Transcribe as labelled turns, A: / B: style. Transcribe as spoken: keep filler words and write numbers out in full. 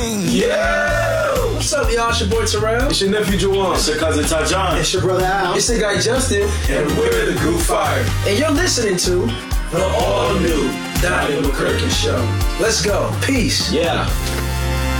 A: Yeah! What's up, y'all? It's your boy Terrell.
B: It's your nephew Juwan.
C: It's your cousin Tajon.
D: It's your brother Al.
A: It's the guy Justin.
B: And we're the Goof Fire.
A: And you're listening to the all-new Donnie McClurkin Show. Let's go. Peace.
C: Yeah.